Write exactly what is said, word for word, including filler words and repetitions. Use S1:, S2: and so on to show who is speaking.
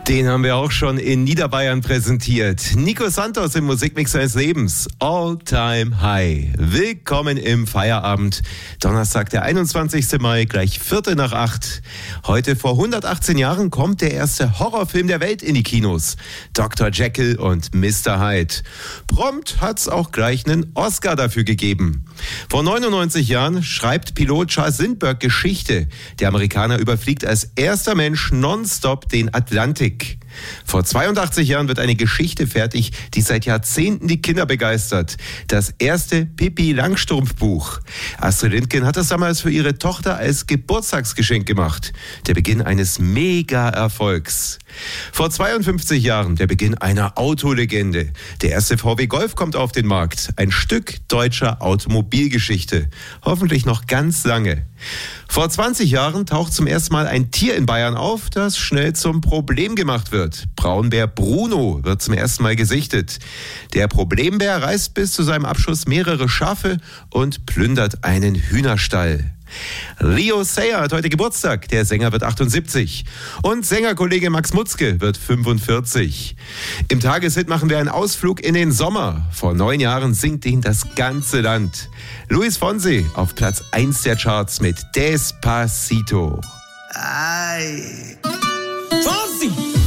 S1: Den haben wir auch schon in Niederbayern präsentiert. Nico Santos im Musikmix seines Lebens. All Time High. Willkommen im Feierabend. Donnerstag, der einundzwanzigsten Mai, gleich Viertel nach acht. Heute vor hundertachtzehn Jahren kommt der erste Horrorfilm der Welt in die Kinos. Doktor Jekyll und Mister Hyde. Prompt hat's auch gleich einen Oscar dafür gegeben. Vor neunundneunzig Jahren schreibt Pilot Charles Lindbergh Geschichte. Der Amerikaner überfliegt als erster Mensch nonstop den Atlantik. Vor zweiundachtzig Jahren wird eine Geschichte fertig, die seit Jahrzehnten die Kinder begeistert. Das erste Pippi-Langstrumpf-Buch. Astrid Lindgren hat das damals für ihre Tochter als Geburtstagsgeschenk gemacht. Der Beginn eines Mega-Erfolgs. Vor zweiundfünfzig Jahren der Beginn einer Autolegende. Der erste V W Golf kommt auf den Markt. Ein Stück deutscher Automobilgeschichte. Hoffentlich noch ganz lange. Vor zwanzig Jahren taucht zum ersten Mal ein Tier in Bayern auf, das schnell zum Problem gemacht wird. Braunbär Bruno wird zum ersten Mal gesichtet. Der Problembär reißt bis zu seinem Abschuss mehrere Schafe und plündert einen Hühnerstall. Leo Sayer hat heute Geburtstag, der Sänger wird achtundsiebzig. Und Sängerkollege Max Mutzke wird fünfundvierzig. Im Tageshit machen wir einen Ausflug in den Sommer. Vor neun Jahren singt ihn das ganze Land. Luis Fonsi auf Platz eins der Charts mit Despacito.
S2: Ay. Fonsi!